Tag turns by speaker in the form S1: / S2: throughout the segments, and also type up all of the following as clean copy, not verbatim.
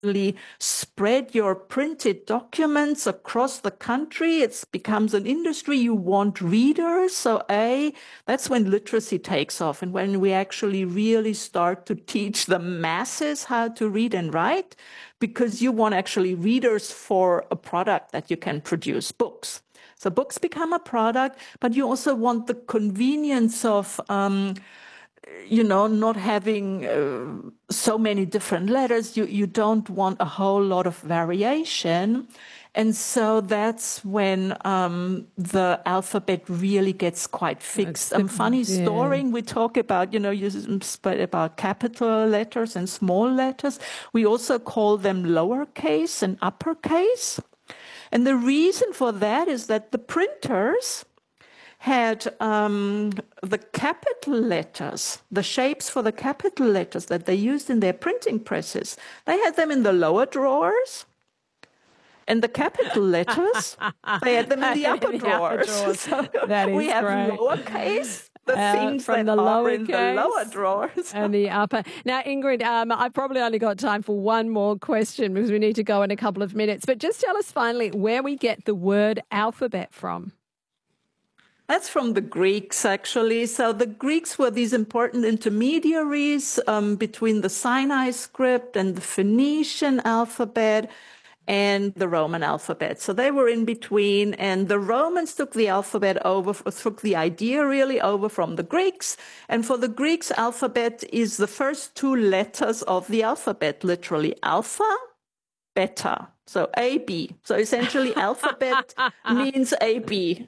S1: spread your printed documents across the country. It becomes an industry. You want readers. So that's when literacy takes off and when we actually really start to teach the masses how to read and write, because you want actually readers for a product that you can produce, books. So books become a product, but you also want the convenience of not having so many different letters. You don't want a whole lot of variation. And so that's when the alphabet really gets quite fixed. Funny story, we talk about, about capital letters and small letters. We also call them lowercase and uppercase. And the reason for that is that the printers had the capital letters, the shapes for the capital letters that they used in their printing presses. They had them in the lower drawers, and the capital letters, they had them in the upper drawers. So
S2: that is
S1: we have
S2: great.
S1: Lowercase, the things
S2: from
S1: that
S2: the
S1: are in the
S2: lowercase
S1: lower drawers.
S2: And the upper. Now, Ingrid, I probably only got time for one more question because we need to go in a couple of minutes. But just tell us finally where we get the word alphabet from.
S1: That's from the Greeks, actually. So the Greeks were these important intermediaries between the Sinai script and the Phoenician alphabet and the Roman alphabet. So they were in between, and the Romans took the alphabet over, took the idea really over from the Greeks. And for the Greeks, alphabet is the first two letters of the alphabet, literally alpha, beta. So AB. So essentially alphabet means AB.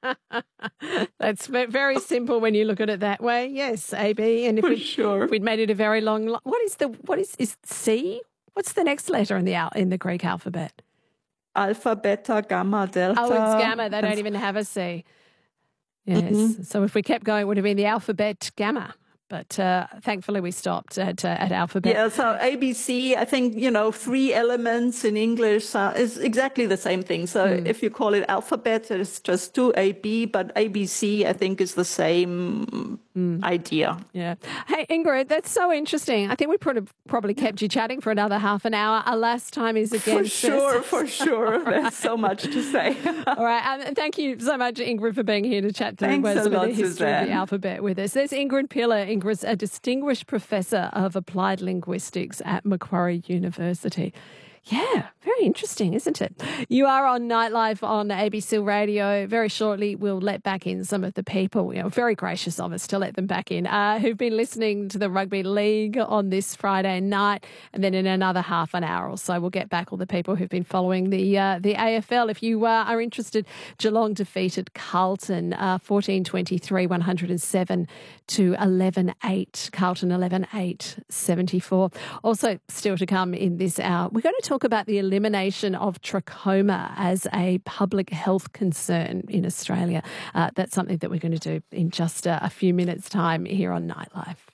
S2: That's very simple when you look at it that way. Yes, AB. And if we'd made it a very long, what is C? What's the next letter in the Greek alphabet?
S1: Alpha, beta, gamma, delta.
S2: Oh, it's gamma. They don't even have a C. Yes. Mm-hmm. So if we kept going, it would have been the alphabet gamma. But thankfully we stopped at alphabet.
S1: Yeah, so ABC, I think, 3 elements in English is exactly the same thing. So if you call it alphabet, it's just 2AB, but ABC, I think, is the same idea.
S2: Yeah. Hey, Ingrid, that's so interesting. I think we probably kept you chatting for another half an hour. Alas, time is against us.
S1: For sure. There's so much to say.
S2: All right. And thank you so much, Ingrid, for being here to chat through the history of the alphabet with us. There's Ingrid Piller. Ingrid's a distinguished professor of applied linguistics at Macquarie University. Yeah, very interesting, isn't it? You are on Nightlife on ABC Radio. Very shortly, we'll let back in some of the people, very gracious of us to let them back in, who've been listening to the Rugby League on this Friday night. And then in another half an hour or so, we'll get back all the people who've been following the AFL. If you are interested, Geelong defeated Carlton 14-23, 107 to 11-8. Carlton 11-8, 74. Also, still to come in this hour, we're going to talk about the elimination of trachoma as a public health concern in Australia. That's something that we're going to do in just a few minutes' time here on Nightlife.